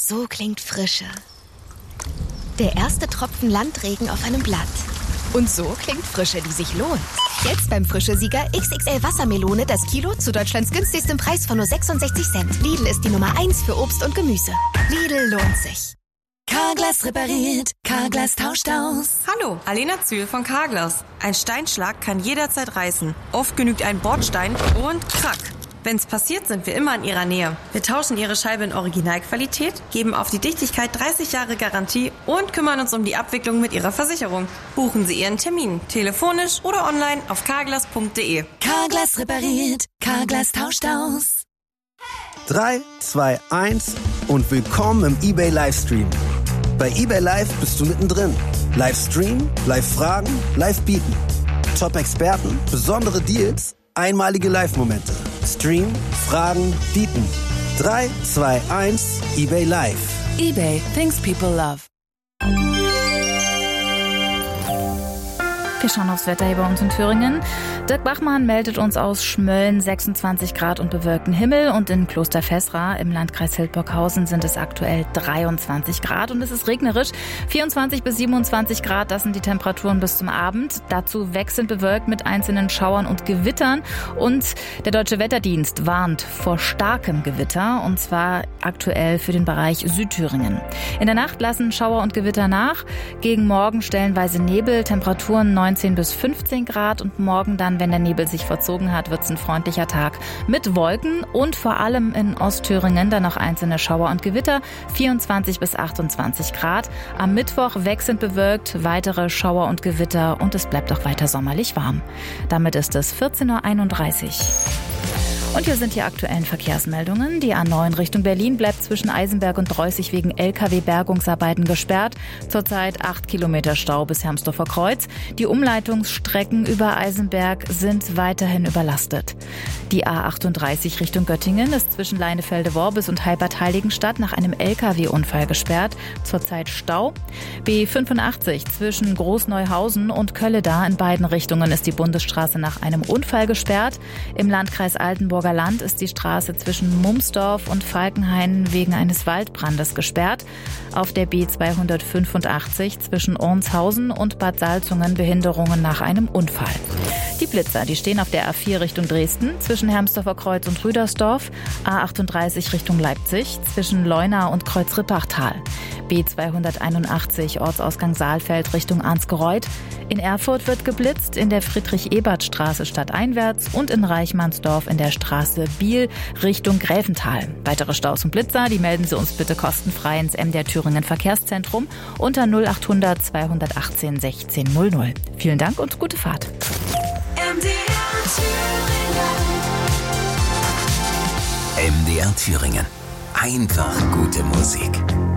So klingt Frische. Der erste Tropfen Landregen auf einem Blatt. Und so klingt Frische, die sich lohnt. Jetzt beim Frische-Sieger XXL Wassermelone das Kilo zu Deutschlands günstigstem Preis von nur 66 Cent. Lidl ist die Nummer 1 für Obst und Gemüse. Lidl lohnt sich. Carglass repariert, Carglass tauscht aus. Hallo, Alena Zühl von Carglass. Ein Steinschlag kann jederzeit reißen. Oft genügt ein Bordstein und krack. Wenn's passiert, sind wir immer in Ihrer Nähe. Wir tauschen Ihre Scheibe in Originalqualität, geben auf die Dichtigkeit 30 Jahre Garantie und kümmern uns um die Abwicklung mit Ihrer Versicherung. Buchen Sie Ihren Termin, telefonisch oder online auf carglass.de. Carglass repariert, Carglass tauscht aus. 3, 2, 1 und willkommen im eBay Livestream. Bei eBay Live bist du mittendrin. Livestream, Live-Fragen, Live-Bieten. Top-Experten, besondere Deals, einmalige Live-Momente. Stream, Fragen, Bieten. 3, 2, 1, eBay Live. eBay, things people love. Wir schauen aufs Wetter hier bei uns in Thüringen. Dirk Bachmann meldet uns aus Schmölln 26 Grad und bewölkten Himmel und in Klosterfessra im Landkreis Hildburghausen sind es aktuell 23 Grad und es ist regnerisch. 24 bis 27 Grad, das sind die Temperaturen bis zum Abend. Dazu wechselnd bewölkt mit einzelnen Schauern und Gewittern und der Deutsche Wetterdienst warnt vor starkem Gewitter und zwar aktuell für den Bereich Südthüringen. In der Nacht lassen Schauer und Gewitter nach. Gegen Morgen stellenweise Nebel, Temperaturen 19 bis 15 Grad und morgen dann, wenn der Nebel sich verzogen hat, wird es ein freundlicher Tag mit Wolken und vor allem in Ostthüringen dann noch einzelne Schauer und Gewitter, 24 bis 28 Grad. Am Mittwoch wechselnd bewölkt, weitere Schauer und Gewitter und es bleibt auch weiter sommerlich warm. Damit ist es 14.31 Uhr. Und hier sind die aktuellen Verkehrsmeldungen. Die A9 Richtung Berlin bleibt zwischen Eisenberg und Dreußig wegen LKW-Bergungsarbeiten gesperrt. Zurzeit 8 Kilometer Stau bis Hermsdorfer Kreuz. Die Umleitungsstrecken über Eisenberg sind weiterhin überlastet. Die A38 Richtung Göttingen ist zwischen Leinefelde-Worbis und Heibad-Heiligenstadt nach einem LKW-Unfall gesperrt. Zurzeit Stau. B85 zwischen Großneuhausen und Kölleda in beiden Richtungen ist die Bundesstraße nach einem Unfall gesperrt. Im Landkreis Altenburger Land ist die Straße zwischen Mumsdorf und Falkenhain wegen eines Waldbrandes gesperrt. Auf der B285 zwischen Ornshausen und Bad Salzungen Behinderungen nach einem Unfall. Die Blitzer, die stehen auf der A4 Richtung Dresden, zwischen Hermsdorfer Kreuz und Rüdersdorf, A38 Richtung Leipzig, zwischen Leuna und Kreuz-Rippachtal, B281 Ortsausgang Saalfeld Richtung Arnsgereuth. In Erfurt wird geblitzt, in der Friedrich-Ebert-Straße stadteinwärts und in Reichmannsdorf in der Straße Biel Richtung Gräfental. Weitere Staus und Blitzer, die melden Sie uns bitte kostenfrei ins MDR Thüringen Verkehrszentrum unter 0800 218 16 00. Vielen Dank und gute Fahrt. MDR Thüringen. Einfach gute Musik.